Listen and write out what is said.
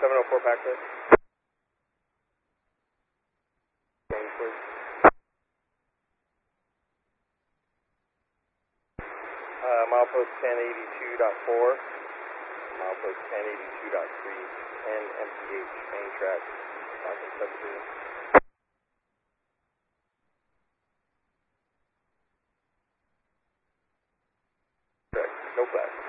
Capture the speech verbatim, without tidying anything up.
seven oh four Paxos. Change, please. Uh, milepost ten eighty-two point four, milepost ten eighty-two point three, and M P H main track, Falcon seventeen. Correct, no flash.